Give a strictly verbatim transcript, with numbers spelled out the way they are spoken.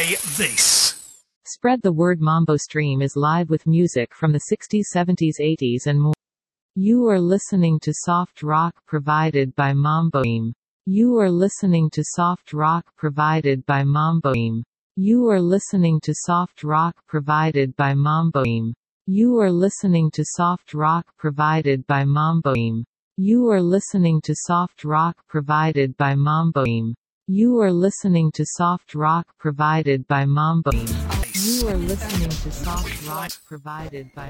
Play this. Spread the word. Mambo Stream is live with music from the sixties, seventies, eighties and more. You are listening to soft rock provided by Mambo Stream. You are listening to soft rock provided by Mambo Stream. You are listening to soft rock provided by Mambo Stream. You are listening to soft rock provided by Mambo Stream. You are listening to soft rock provided by Mambo Stream. You are listening to soft rock provided by Mambo Stream. You are listening to soft rock provided by